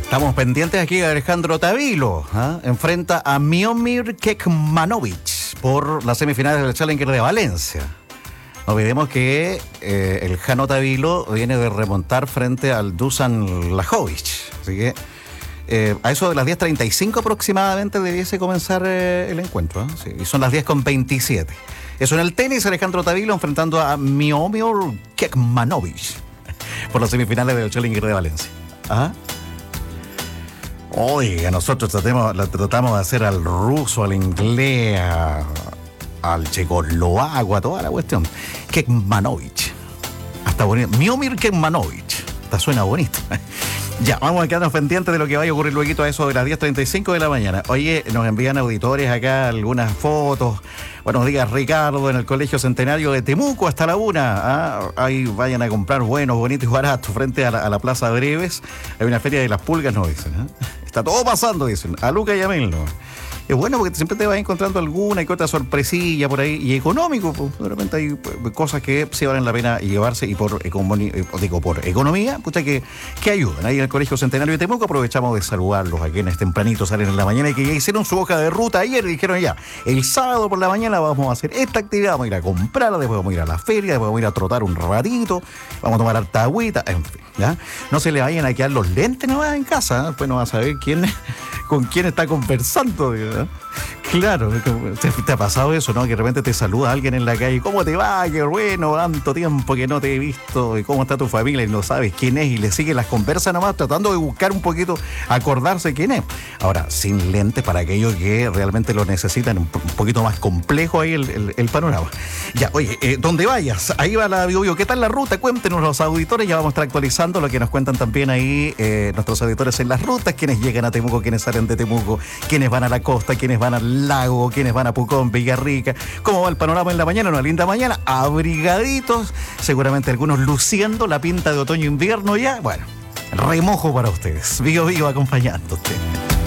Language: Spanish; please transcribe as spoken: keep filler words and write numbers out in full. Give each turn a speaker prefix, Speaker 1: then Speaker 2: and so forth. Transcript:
Speaker 1: Estamos pendientes aquí de Alejandro Tavilo. ¿eh? Enfrenta a Miomir Kekmanovic por las semifinales del Challenger de Valencia. No olvidemos que eh, el Jano Tavilo viene de remontar frente al Dusan Lajovic. Así que eh, a eso de las diez treinta y cinco aproximadamente debiese comenzar eh, el encuentro. ¿eh? Sí, y son las diez con veintisiete. Eso en el tenis, Alejandro Tavilo enfrentando a Miomir Kekmanovic por las semifinales del Challenger de Valencia. Ajá. Oiga, nosotros tratemos, tratamos de hacer al ruso, al inglés, a, al checoslovaco, a toda la cuestión. Kekmanovic. Hasta bonito. Miomir Kekmanovic. Hasta suena bonito. Ya, vamos a quedarnos pendientes de lo que vaya a ocurrir luego a eso de las diez treinta y cinco de la mañana. Oye, nos envían auditores acá algunas fotos. Buenos días, Ricardo, en el Colegio Centenario de Temuco hasta la una. ¿ah? Ahí vayan a comprar buenos, bonitos y baratos frente a la, a la Plaza Breves. Hay una feria de las pulgas, nos dicen. ¿eh? Está todo pasando, dicen. A Luca y a Mel, ¿no? Es bueno porque siempre te vas encontrando alguna y otra sorpresilla por ahí. Y económico, pues, de repente hay pues, cosas que sí valen la pena llevarse y por, digo, por economía, puta que, que ayudan. Ahí en el Colegio Centenario de Temuco aprovechamos de saludarlos a quienes tempranito salen en la mañana y que ya hicieron su hoja de ruta ayer y dijeron ya, el sábado por la mañana vamos a hacer esta actividad, vamos a ir a comprar, después vamos a ir a la feria, después vamos a ir a trotar un ratito, vamos a tomar harta agüita, en fin, ¿ya? No se le vayan a quedar los lentes nomás en casa, ¿eh? Después no va a saber quién, con quién está conversando, ¿verdad? Claro, te ha pasado eso, ¿no? Que de repente te saluda alguien en la calle, ¿cómo te va? Qué bueno, tanto tiempo que no te he visto, y cómo está tu familia y no sabes quién es, y le siguen las conversas nomás tratando de buscar un poquito, acordarse quién es. Ahora, sin lentes para aquellos que realmente lo necesitan, un poquito más complejo ahí el, el, el panorama. Ya, oye, eh, donde vayas, ahí va la Bio Bio. ¿Qué tal la ruta? Cuéntenos los auditores, ya vamos a estar actualizando lo que nos cuentan también ahí eh, nuestros auditores en las rutas, quienes llegan a Temuco, quienes salen de Temuco, quienes van a la costa, quienes van al lago, quienes van a Pucón, Villarrica. ¿Cómo va el panorama en la mañana? Una linda mañana, abrigaditos, seguramente algunos luciendo la pinta de otoño-invierno ya. Bueno, remojo para ustedes. Vivo, vivo acompañándote.